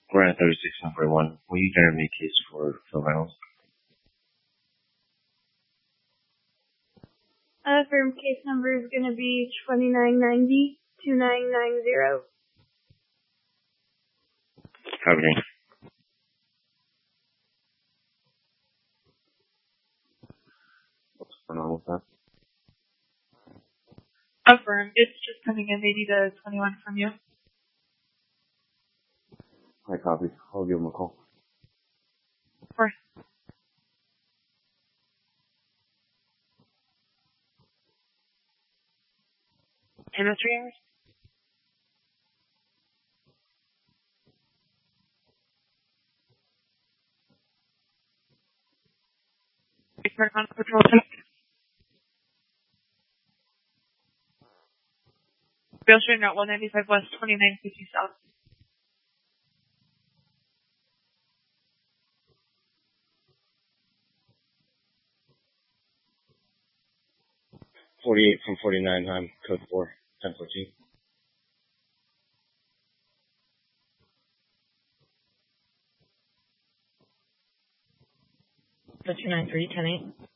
Grant 3641. Will you generate me a case for Phil Reynolds? Firm case number is going to be 2990-2990. Covering. What's going on with that? Affirm. It's just coming in 80 to 21 from you. I copy. I'll give him a call. Of course. In the 3 hours? On patrol. Bill Street at 195 West, 2950 South. .48 from 49, I'm code 4, 1014. So 293, 10-8.